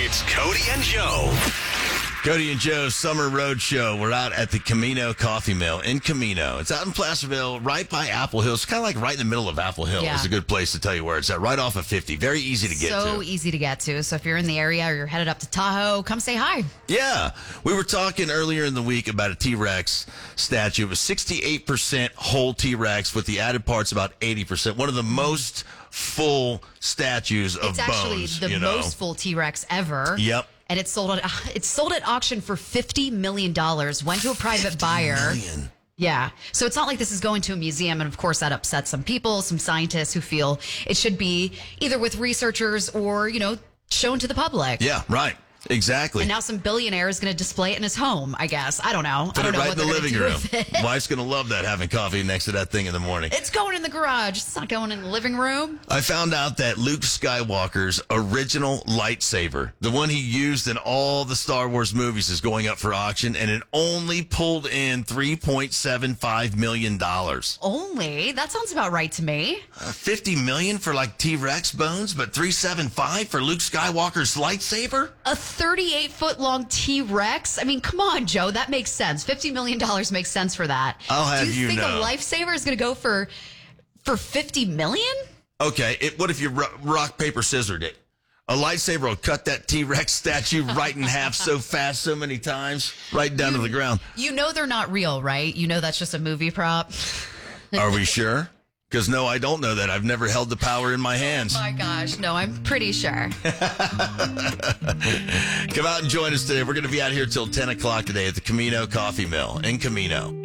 It's Cody and Joe. Cody and Joe's Summer Road Show. We're out at the Camino Coffee Mill in Camino. It's out in Placerville, right by Apple Hill. It's kind of like right in the middle of Apple Hill. Yeah. It's a good place to tell you where it's at. Right off of 50. Very easy to get to. So easy to get to. So if you're in the area or you're headed up to Tahoe, come say hi. Yeah. We were talking earlier in the week about a T-Rex statue. It was 68% whole T-Rex with the added parts about 80%. One of the most full statues of It's actually bones. the most full T-Rex ever. Yep. And it's sold at auction for $50 million. Went to a private buyer. Million. Yeah. So it's not like this is going to a museum. And of course, that upsets some people, some scientists who feel it should be either with researchers or, shown to the public. Yeah, right. Exactly. And now some billionaire is going to display it in his home, I guess. I don't know. Put I it don't know right what in the they're living gonna do room. with it. Wife's going to love that, having coffee next to that thing in the morning. It's going in the garage. It's not going in the living room. I found out that Luke Skywalker's original lightsaber, the one he used in all the Star Wars movies, is going up for auction, and it only pulled in $3.75 million. Only? That sounds about right to me. $50 million for like T-Rex bones, but $3.75 for Luke Skywalker's lightsaber? A 38-foot-long T-Rex? I mean, come on, Joe. That makes sense. $50 million makes sense for that. I'll have Do you think know. a lifesaver is going to go for $50 million? Okay, what if you rock, paper, scissored it? A lightsaber will cut that T-Rex statue right in half so fast, so many times, right down to the ground. You know they're not real, right? You know that's just a movie prop. Are we sure? Because no, I don't know that. I've never held the power in my hands. My gosh, no, I'm pretty sure. Come out and join us today. We're going to be out here till 10 o'clock today at the Camino Coffee Mill in Camino.